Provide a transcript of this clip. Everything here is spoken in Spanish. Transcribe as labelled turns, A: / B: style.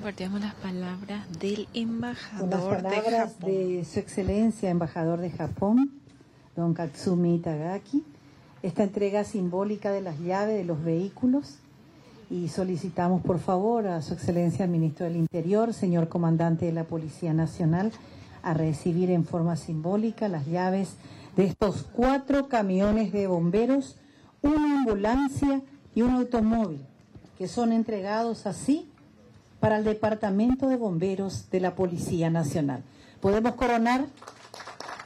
A: compartíamos las palabras del embajador
B: de Japón. Las palabras de Su Excelencia, embajador de Japón, don Katsumi Itagaki. Esta entrega simbólica de las llaves de los vehículos, y solicitamos por favor a Su Excelencia el Ministro del Interior, señor Comandante de la Policía Nacional, a recibir en forma simbólica las llaves de estos 4 camiones de bomberos, una ambulancia y un automóvil, que son entregados así para el Departamento de Bomberos de la Policía Nacional. Podemos coronar